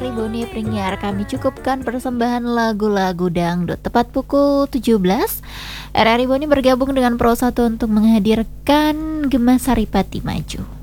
RRI Boni Penyiar, kami cukupkan persembahan lagu-lagu dangdut. Tepat pukul 17, RRI Boni bergabung dengan Pro 1 untuk menghadirkan Gema Saripati Maju.